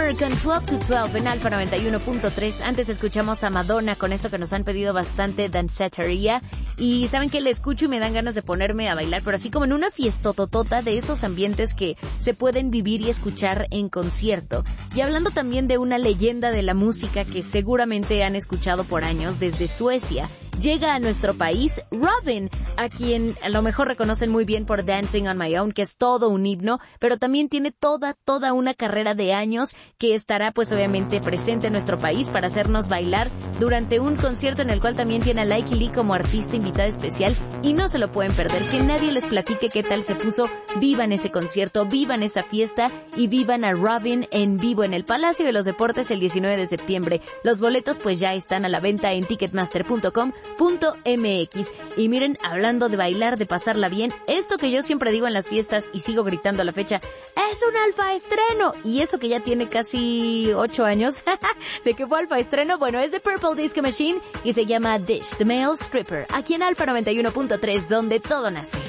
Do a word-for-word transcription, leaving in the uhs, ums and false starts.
Summer con twelve to twelve en Alfa noventa y uno punto tres. Antes escuchamos a Madonna con esto que nos han pedido bastante, Danceteria. Y saben que le escucho y me dan ganas de ponerme a bailar, pero así como en una fiestototota de esos ambientes que se pueden vivir y escuchar en concierto. Y hablando también de una leyenda de la música que seguramente han escuchado por años desde Suecia. Llega a nuestro país Robyn, a quien a lo mejor reconocen muy bien por Dancing on My Own, que es todo un himno, pero también tiene toda, toda una carrera de años que estará pues obviamente presente en nuestro país para hacernos bailar durante un concierto en el cual también tiene a Lykke Li como artista invitada especial y no se lo pueden perder. Que nadie les platique qué tal se puso. Vivan ese concierto, vivan esa fiesta y vivan a Robyn en vivo en el Palacio de los Deportes el diecinueve de septiembre. Los boletos pues ya están a la venta en ticketmaster punto com punto m x. Y miren, hablando de bailar, de pasarla bien, esto que yo siempre digo en las fiestas y sigo gritando a la fecha, es un alfa estreno. Y eso que ya tiene casi ocho años de que fue alfa estreno, bueno, es de Purple Disco Machine y se llama Dish, The Male Stripper, aquí en Alfa noventa y uno punto tres, donde todo nace.